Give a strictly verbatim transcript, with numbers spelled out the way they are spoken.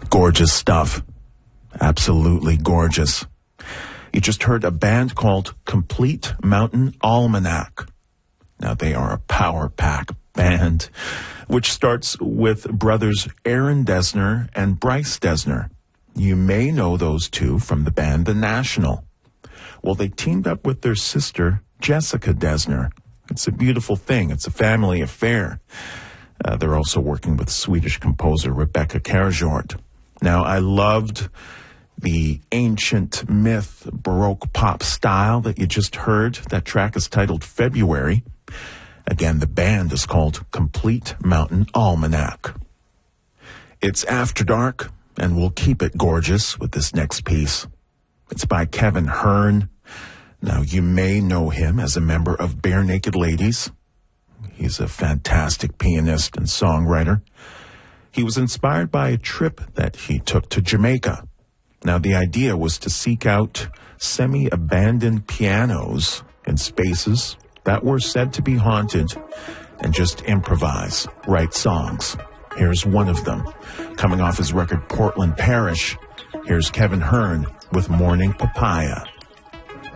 Gorgeous stuff. Absolutely gorgeous. You just heard a band called Complete Mountain Almanac. Now, they are a power pack band, which starts with brothers Aaron Dessner and Bryce Dessner. You may know those two from the band The National. Well, they teamed up with their sister, Jessica Dessner. It's a beautiful thing. It's a family affair. Uh, they're also working with Swedish composer Rebecca Kärrjord. Now, I loved the ancient myth Baroque pop style that you just heard. That track is titled February. Again, the band is called Complete Mountain Almanac. It's After Dark, and we'll keep it gorgeous with this next piece. It's by Kevin Hearn. Now, you may know him as a member of Bare Naked Ladies. He's a fantastic pianist and songwriter. He was inspired by a trip that he took to Jamaica. Now, the idea was to seek out semi-abandoned pianos in spaces that were said to be haunted and just improvise, write songs. Here's one of them. Coming off his record Portland Parish, here's Kevin Hearn with Morning Papaya.